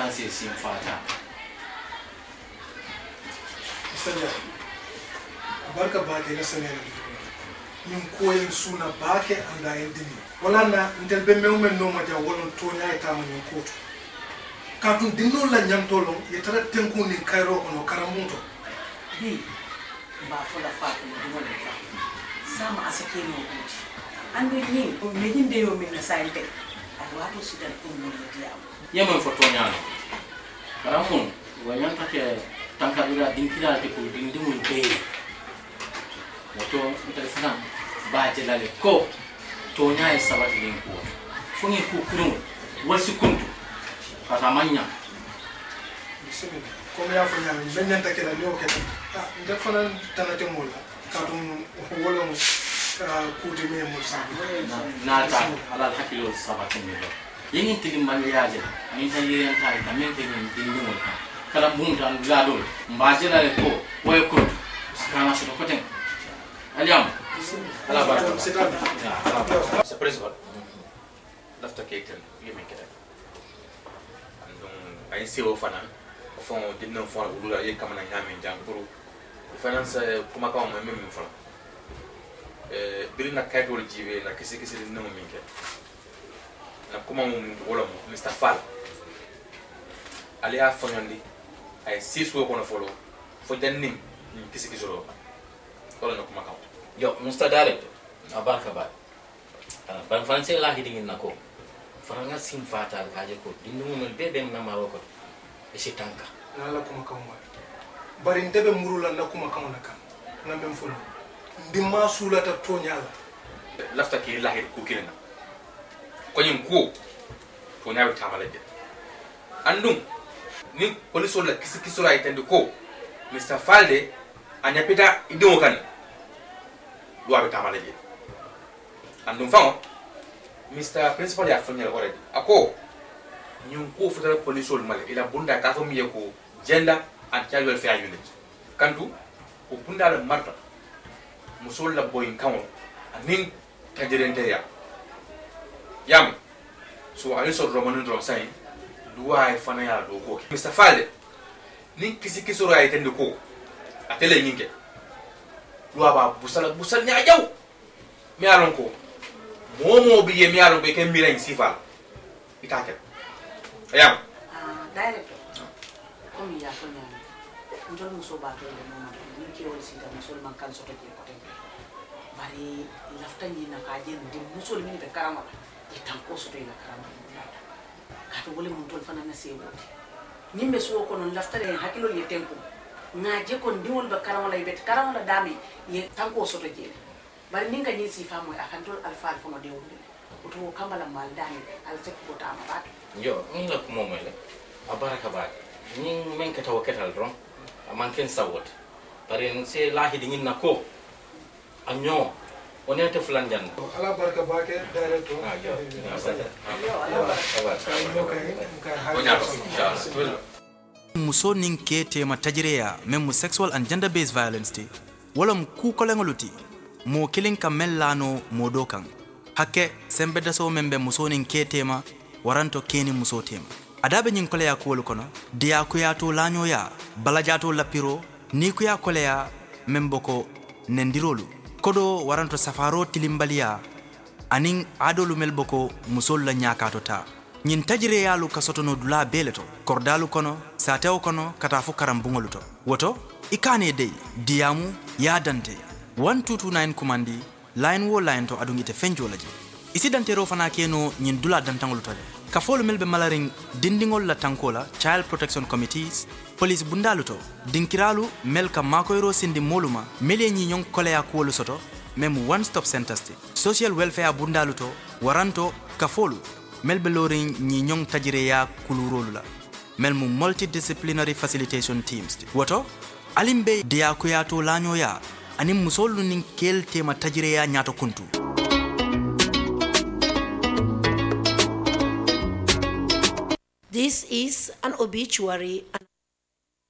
fancy sim fata sanya barka bake la sanya min koyen suna bake anda endini wala na ndel be mewmen no ma ja wolon to nyaay tama min koto katun dinno la nyantolo yetara tenku ni kayro kono karamuto hi ba fola fatu ni wala fa sama asake no kuti ande ni ko medinde yo min sainte ay wato sidan ko mo diam yemen fo to nyaano karamun wanyan take tankabira dinkira te ko dindimul be wato interfana ba jelale ko to nyaay sabati len ko fungi ku kurun wasi kuntu kata manya bismillah comme ya fa nyami ben nyanta kala ni o kete ndef fana tanate mola katun wolon kuti me mo sabu na ta ala hakilo sabati ni do yengin tilim maliyaje ni tayiren tay tamen tegen dindimul kala bunta ladol mbajela le ko way ko kana so ko ten aliam ala ba sa principal dafta keten yemi kete andon ay sewo fana fon dinno fon ulula ye kamana nyame janguru finance kuma ka mo memi fon birina kaydol jibe na kisi dinno minke na kuma mo wala mo Mr. Fall ali a fanyandi ay siswo kono folo fo jannim kisi ro wala no kuma ka yo Mr. Director abarka ba ban fanse la hidingin nako faranga sim fatal kaje ko dindumul bebe na maroko e sitanka nala kuma kamwa bari ndebe murula na kuma kamwa kan ngambe mfuno ndima sulata to nyala lafta ki lahir ku kirina ko nyim ko to nyaawi tamalaje andum ni police la kisi la itende ko Mr. Falde anyapita idimo kan do abi tamalaje andum fango Mr. Principal ya fanyal already ako nyum ko futara police mal ila bunda ka fami ko gender and child welfare unit kandu ko bunda la marta musol la boyin kamo anin tajirente ya yam so ali so romanu dro sai duwa ay fana ya do ko Mr. Falde ni kisi ro ay tende ko atele nyinge duwa ba busal nya jaw mi alon ko momo biye mi alon be ken mira in sifal itake ayam director komi ya fanya ndol muso ba to le mama ni ke wol sita muso man kan so to ke ko bari lafta ni na ka je ndi muso mi be karama itan ko so to ina karama ka to wole mun tol fana na sebo nimbe so ko non lafta le hakilo ye tempo na je ko ndi wol be karama la bet karama la dami ye tan ko so to je bari ninga ni sifa mo akan tol alfa fono de wonde to kambala mal dani al tek ko tama ba yo ni la kuma mele abaraka ba ni men ka tawakkal ron man ken sawot pare se la hidingin nako anyo onete fulan jan ala barka bake director yo muso nin ke tema tajireya memu sexual and gender based violence te walam ku kolengoluti mo kilin kamellano modo kan hakke sembe daso membe muso nin ke tema waranto keni muso tema adabe nyin koleya ko kono dia ko ya to lanyo ya balajato lapiro ni ko ya koleya memboko nendirolu kodo waranto safaro tilimbaliya anin adolu melboko musol la nyakato ta nyin tajire yalu kasotono dula beleto kordalu kono satew kono kata fu karambungolu to woto ikane dey diamu ya dante 1229 kumandi line wo line to adungite fenjolaje isi dantero fana keno nyin dula dantangolu to ka folu melbe malaring dindingol la tankola child protection committees police bundalu to dinkiralu melka makoyro sindi moluma mele nyi nyong koleya kuwolu soto mem one stop center sti social welfare bundalu to waranto ka folu melbe loring nyi nyong tajireya kulurolu la melmu multidisciplinary facilitation teams woto alimbe dia kuyato lanyo ya anim musolu nin kel tema tajireya nyato kuntu. This is an obituary